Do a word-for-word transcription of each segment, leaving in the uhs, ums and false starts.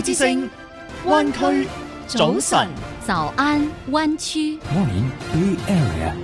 之聲，灣區早晨， 早安灣區。 Morning Bay Area。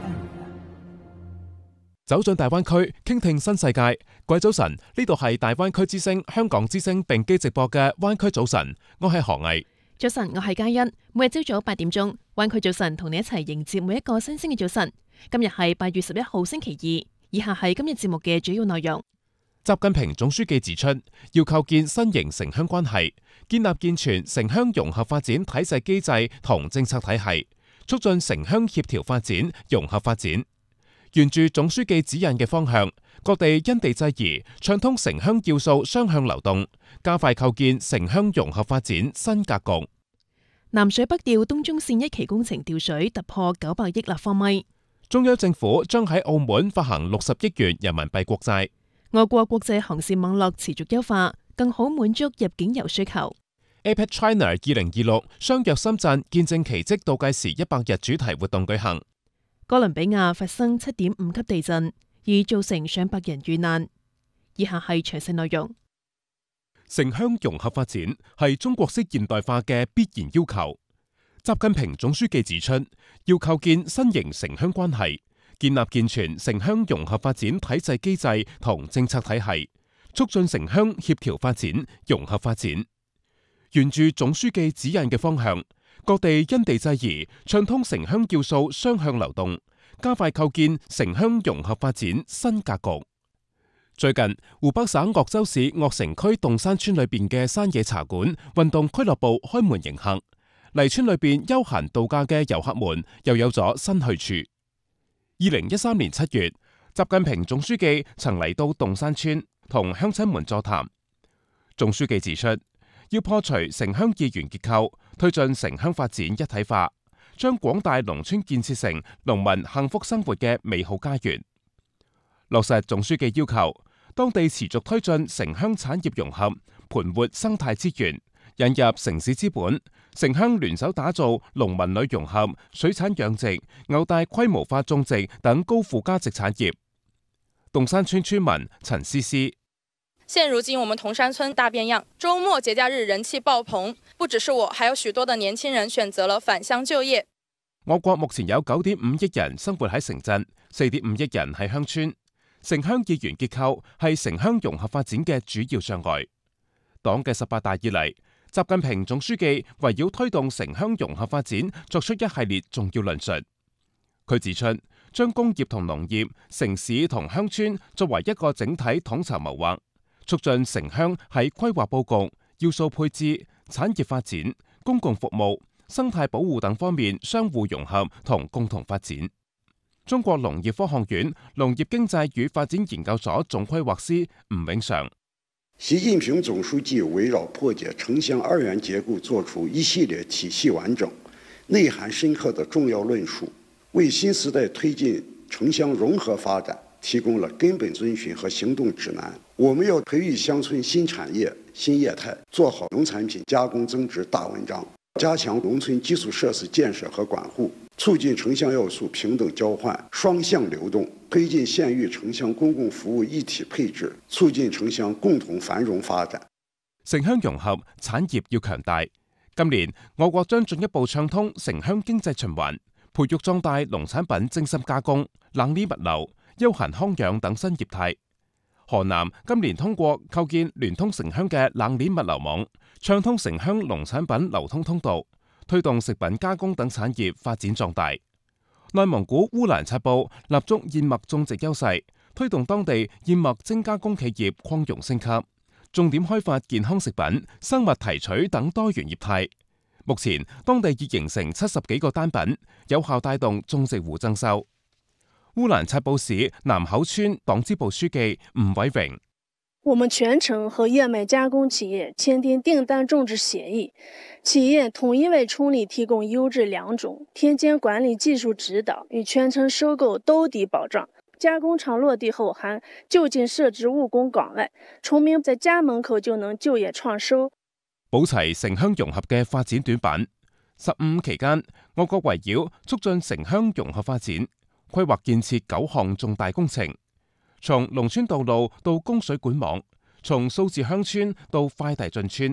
走進大灣區，傾聽新世界。各位早晨，呢度係大灣區之聲、香港之聲並機直播嘅灣區早晨，我係何毅。 早晨，我係嘉欣。每日朝早八點鐘，灣區早晨同你一齊迎接每一個新鮮嘅早晨。今日係八月十一號星期二，以下係今日節目嘅主要內容。 習近平總書記指出，要構建新型城鄉關係，建立健全城鄉融合發展體制機制同政策體系，促進城鄉協調發展、融合發展。沿住總書記指引嘅方向，各地因地制宜，暢通城鄉要素雙向流動，加快構建城鄉融合發展新格局。 南水北調東中線一期工程調水突破九百億立方米。 中央政府將喺澳門發行六十億元人民幣國債。 我國國際航線網絡持續優化，更好滿足入境遊需求。 A P E C China 二零二六相約深圳見證奇蹟倒計時一百日主題活動舉行。 哥倫比亞發生七點五級地震，已造成上百人遇難。以下係詳細內容。 城鄉融合發展係中國式現代化嘅必然要求。習近平總書記指出，要構建新型城鄉關係，建立健全城鄉融合發展體制機制同政策體系，促進城鄉協調發展、融合發展。沿住總書記指引嘅方向，各地因地制宜，暢通城鄉要素雙向流動，加快構建城鄉融合發展新格局。最近，湖北省鄂州市鄂城區洞山村裏邊嘅山野茶館運動俱樂部開門迎客，嚟村裏邊休閒度假嘅遊客們又有咗新去處。二零一三年七月，習近平總書記曾嚟到洞山村同鄉親們座談。總書記指出，要破除城鄉二元結構，推進城鄉發展一體化，將廣大農村建設成農民幸福生活嘅美好家園。落實總書記要求，當地持續推進城鄉產業融合，盤活生態資源，引入城市資本，城鄉聯手打造農民旅融合、水產養殖、牛大規模化種植等高附加值產業。洞山村村民陳思思： 現如今我們洞山村大變樣，周末節假日人氣爆棚，不只是我，還有許多的年輕人選擇了返鄉就業。 我國目前有九點五億人生活喺城鎮，四點五億人喺鄉村。城鄉二元結構係城鄉融合發展嘅主要障礙。黨嘅十八大以嚟，習近平總書記圍繞推動城鄉融合發展作出一系列重要論述。佢指出，將工業同農業、城市同鄉村作為一個整體統籌謀劃，促進城鄉喺規劃佈局、要素配置、產業發展、公共服務、生態保護等方面相互融合同共同發展。中國農業科學院農業經濟與發展研究所總規劃師吳永常： 習近平總書記圍繞破解城鄉二元結構作出一系列體系完整、內涵深刻的重要論述，為新時代推進城鄉融合發展提供了根本遵循和行動指南。我們要培育鄉村新產業、新業態，做好農產品加工增值大文章，加強農村基礎設施建設和管護，促進城鄉要素平等交換、雙向流動，推進縣域城鄉公共服務一體配置，促進城鄉共同繁榮發展。 城鄉融合，產業要強大。今年我國將進一步暢通城鄉經濟循環，培育壯大農產品精深加工、冷鏈物流、休閒康養等新業態。河南今年通過構建聯通城鄉嘅冷鏈物流網，暢通城鄉農產品流通通道，推動食品加工等產業發展壯大。內蒙古烏蘭察布立足燕麥種植優勢，推動當地燕麥精加工企業擴容升級，重點開發健康食品、生物提取等多元業態。目前當地已形成七十幾個單品，有效帶動種植戶增收。烏蘭察布市南口村黨支部書記吳偉榮： 我們全程和燕麥加工企業簽訂訂單種植協議，企業統一為村裏提供優質良種、田間管理技術指導與全程收購兜底保障。加工廠落地後，還就近設置務工崗位，村民在家門口就能就業創收。 補齊城鄉融合嘅發展短板。十五期間，我國圍繞促進城鄉融合發展，規劃建設九項重大工程，從農村道路到供水管網，從數字鄉村到快遞進村，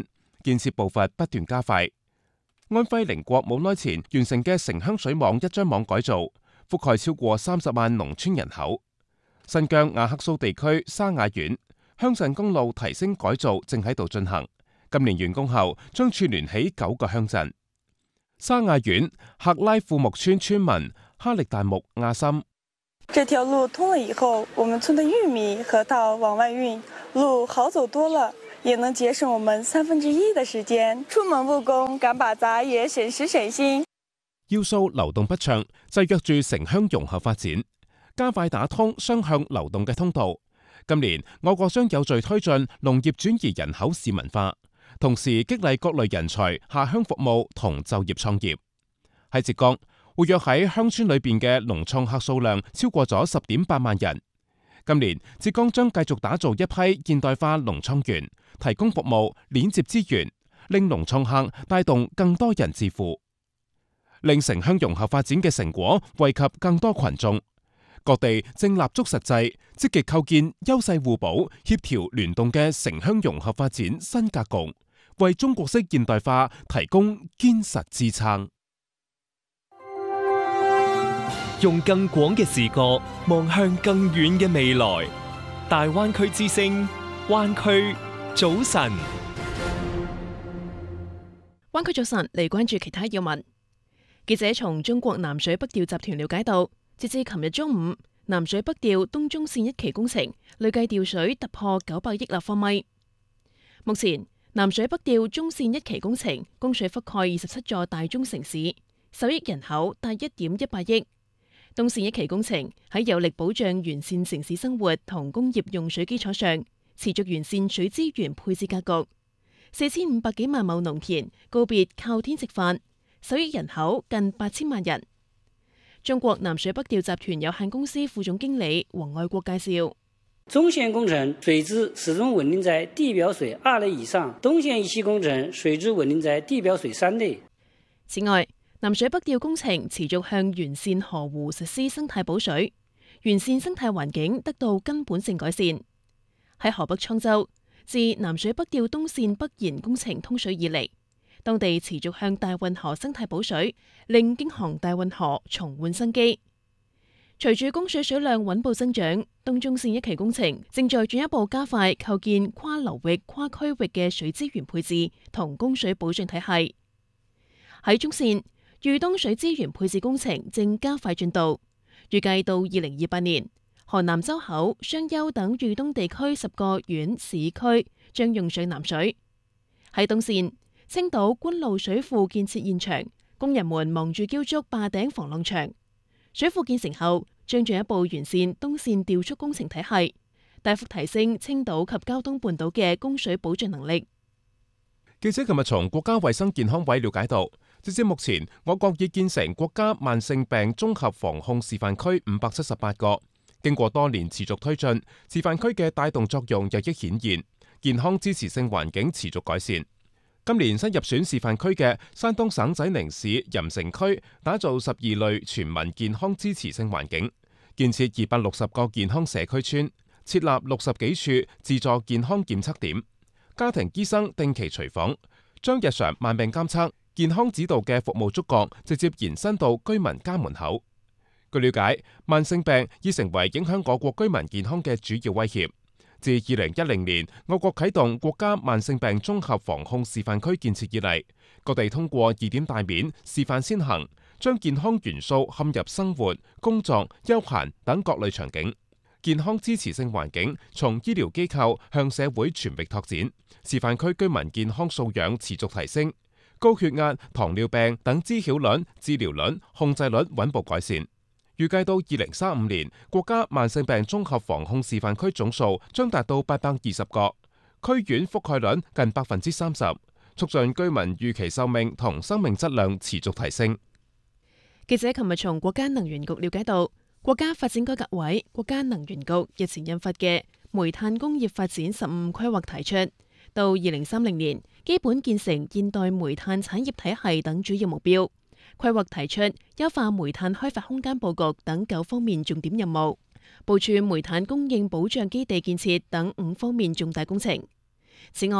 建設步伐不斷加快。安徽寧國冇耐前完成嘅城鄉水網一張網改造，覆蓋超過三十萬農村人口。新疆亞克蘇地區沙雅縣鄉鎮公路提升改造正喺度進行，今年完工後將串聯起九個鄉鎮。沙雅縣喀拉庫木村村民哈力達木亞森： 這條路通了以後，我們村的玉米和稻往外運，路好走多了，也能節省我們三分之一的時間。出門務工趕把雜也省時省心。 要素流動不暢，制約住城鄉融合發展，加快打通雙向流動嘅通道。今年我國將有序推進農業轉移人口市民化，同時激勵各類人才下鄉服務同就業創業。喺浙江，活躍喺鄉村裏邊嘅農創客數量超過咗十點八萬人。今年浙江將繼續打造一批現代化農創園，提供服務，鏈接資源，令農創客帶動更多人致富，令城鄉融合發展嘅成果惠及更多群眾。各地正立足實際，積極構建優勢互補、協調聯動嘅城鄉融合發展新格局，為中國式現代化提供堅實支撐。 用更廣嘅視角望向更遠嘅未來，大灣區之聲，灣區早晨。 灣區早晨嚟關注其他要聞。記者從中國南水北調集團了解到，截至琴日中午，南水北調東中線一期工程累計調水突破九百億立方米。目前，南水北調中線一期工程供水覆蓋二十七座大中城市，受益人口達一點一八億。東線一期工程喺有力保障完善城市生活同工業用水基礎上，持續完善水資源配置格局。四千五百幾萬畝農田告別靠天食飯，受益人口近八千萬人。中國南水北調集團有限公司副總經理黃愛國介紹： 中線工程水質始終穩定在地表水二類以上，東線一期工程水質穩定在地表水三類。 此外，南水北調工程持續向完善河湖實施生態補水，完善生態環境得到根本性改善。喺河北滄州，自南水北調東線北延工程通水以嚟，當地持續向大運河生態補水，令京杭大運河重煥生機。隨住供水水量穩步增長，東中線一期工程正在進一步加快構建跨流域、跨區域嘅水資源配置同供水保障體系。喺中線，豫東水資源配置工程正加快進度，預計到二零二八年，河南周口、商丘等豫東地區十個縣市區將用上南水。喺東線，青島官路水庫建設現場，工人們忙住澆築壩頂防浪牆。水庫建成後，將進一步完善東線調蓄工程體系，大幅提升青島及膠東半島嘅供水保障能力。 記者琴日從國家衛生健康委了解到，截至目前，我國已建成國家慢性病綜合防控示範區五百七十八個。經過多年持續推進，示範區嘅帶動作用日益顯現，健康支持性環境持續改善。今年新入選示範區嘅山東省濟寧市鹽城區，打造十二類全民健康支持性環境，建設二百六十個健康社區村，設立六十幾處自助健康檢測點，家庭醫生定期隨訪，將日常慢病監測、健康指導嘅服務觸角直接延伸到居民家門口。據了解，慢性病已成為影響我國居民健康嘅主要威脅。自二零一零年，我國啟動國家慢性病綜合防控示範區建設以嚟，各地通過疑點大面、示範先行，將健康元素嵌入生活、工作、休閒等各類場景。健康支持性環境從醫療機構向社會全域拓展，示範區居民健康素養持續提升，高血壓、糖尿病等知曉率、治療率、控制率穩步改善。預計到二零三五年，國家慢性病綜合防控示範區總數將達到八百二十個，區縣覆蓋率近百分之三十，促進居民預期壽命同生命質量持續提升。 記者琴日從國家能源局了解到，國家發展改革委、國家能源局日前印發嘅煤炭工業發展十五規劃提出，到二零三零年基本建成現代煤炭產業體系等主要目標。規劃提出優化煤炭開發空間佈局等九方面重點任務，部署煤炭供應保障基地建設等五方面重大工程。此外，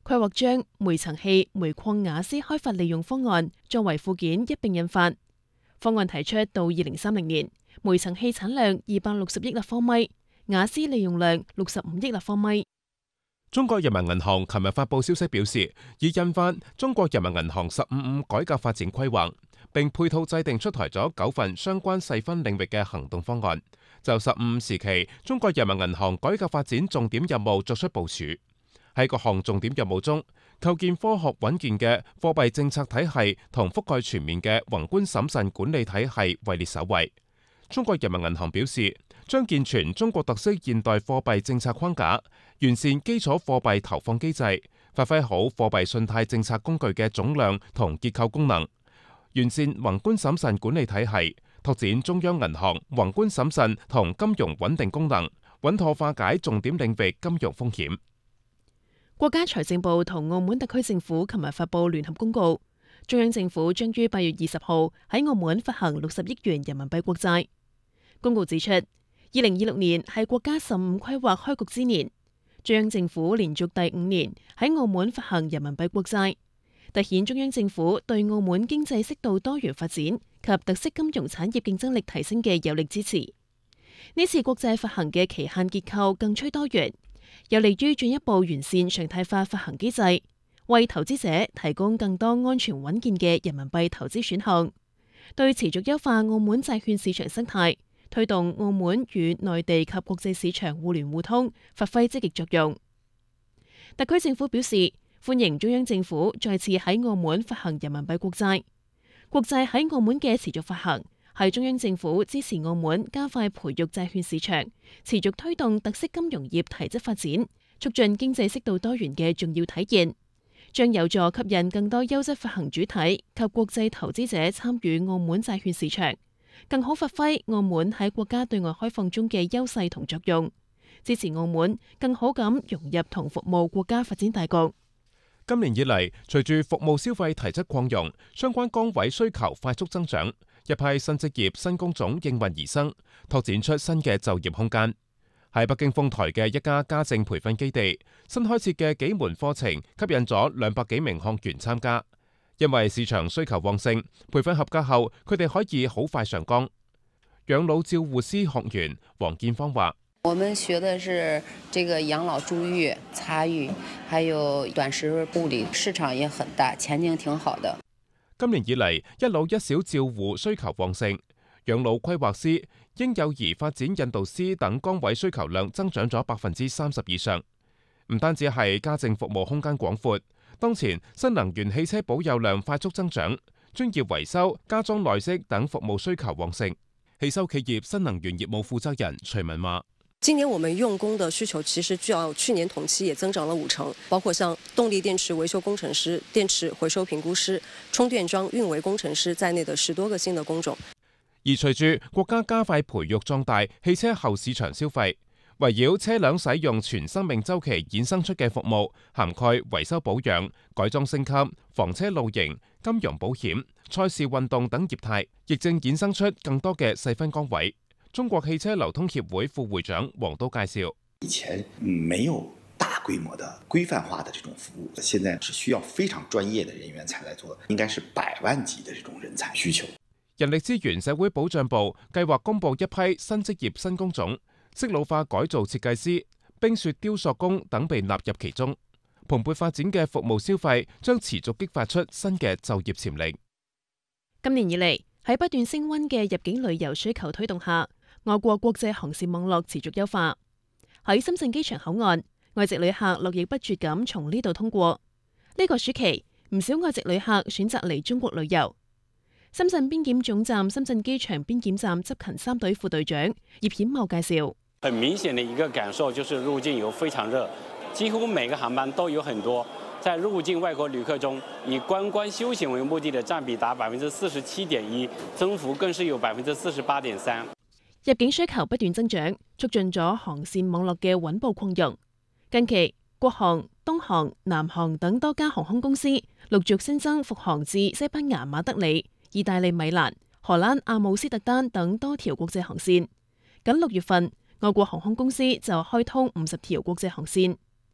規劃將煤層氣煤礦瓦斯開發利用方案作為附件一併印發。方案提出到二零三零年，煤層氣產量二百六十億立方米，瓦斯利用量六十五億立方米。 中國人民銀行琴日發佈消息表示，已印發中國人民銀行十五五改革發展規劃，並配套制定出台咗九份相關細分領域嘅行動方案，就十五時期中國人民銀行改革發展重點任務作出部署。喺各項重點任務中，構建科學穩健嘅貨幣政策體系同覆蓋全面嘅宏觀審慎管理體系位列首位。中國人民銀行表示，將健全中國特色現代貨幣政策框架，完善基礎貨幣投放機制，發揮好貨幣信貸政策工具嘅總量同結構功能，完善宏觀審慎管理體系，拓展中央銀行宏觀審慎同金融穩定功能，穩妥化解重點領域金融風險。 國家財政部同澳門特區政府琴日發佈聯合公告，中央政府將於八月二十號喺澳門發行六十億元人民幣國債。公告指出，二零二六年係國家十五規劃開局之年，中央政府連續第五年喺澳門發行人民幣國債，凸顯中央政府對澳門經濟適度多元發展及特色金融產業競爭力提升嘅有力支持。呢次國債發行嘅期限結構更趨多元，有利於進一步完善常態化發行機制，為投資者提供更多安全穩健嘅人民幣投資選項，對持續優化澳門債券市場生態，推動澳門與內地及國際市場互聯互通發揮積極作用。特區政府表示歡迎中央政府再次喺澳門發行人民幣國債。國債喺澳門嘅持續發行係中央政府支持澳門加快培育債券市場，持續推動特色金融業提質發展，促進經濟適度多元嘅重要體現，將有助吸引更多優質發行主體及國際投資者參與澳門債券市場，更好發揮澳門喺國家對外開放中嘅優勢同作用，支持澳門更好咁融入同服務國家發展大局。 今年以嚟，隨住服務消費提質擴容，相關崗位需求快速增長，一批新職業、新工種應運而生，拓展出新嘅就業空間。喺北京豐台嘅一家家政培訓基地，新開設嘅幾門課程吸引咗兩百幾名學員參加。因為市場需求旺盛，培訓合格後，佢哋可以好快上崗。養老照護師學員黃建芳話： 我們學的是這個養老助育、擦浴，還有短時護理，市場也很大，前景挺好的。 今年以嚟，一老一小照護需求旺盛，養老規劃師、嬰幼兒發展引導師等崗位需求量增長咗百分之三十以上。唔單止係家政服務空間廣闊，當前新能源汽車保有量快速增長，專業維修、加裝內飾等服務需求旺盛。汽修企業新能源業務負責人徐文話： 今年我們用工的需求其實較去年同期也增長了五成，包括像動力電池維修工程師、電池回收評估師、充電樁運維工程師在內的十多個新的工種。 而隨住國家加快培育壯大汽車後市場消費，圍繞車輛使用全生命週期衍生出嘅服務，涵蓋維修保養、改裝升級、房車露營、金融保險、賽事運動等業態，亦正衍生出更多嘅細分崗位。中國汽車流通協會副會長黃都介紹： 以前沒有大規模的規範化的這種服務，現在是需要非常專業的人員才來做，應該是百萬級的這種人才需求。 人力資源社會保障部計劃公布一批新職業新工種，適老化改造設計師、冰雪雕塑工等被納入其中。蓬勃發展嘅服務消費將持續激發出新嘅就業潛力。 今年以嚟，喺不斷升溫嘅入境旅遊需求推動下，外國國際航線網絡持續優化。喺深圳機場口岸，外籍旅客絡繹不絕咁從呢度通過。呢個暑期，唔少外籍旅客選擇嚟中國旅遊。深圳邊檢總站深圳機場邊檢站執勤三隊副隊長葉顯茂介紹： 很明顯的一個感受就是入境遊非常熱，幾乎每個航班都有很多。在入境外國旅客中，以觀光休閒為目的的佔比達百分之四十七點一，增幅更是有百分之四十八點三。 入境需求不斷增長，促進咗航線網絡嘅穩步擴容。近期，國航、東航、南航等多家航空公司陸續新增復航至西班牙馬德里、意大利米蘭、荷蘭阿姆斯特丹等多條國際航線。僅六月份，外國航空公司就開通五十條國際航線。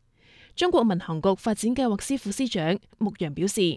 中國民航局發展計劃司副司長牧陽表示，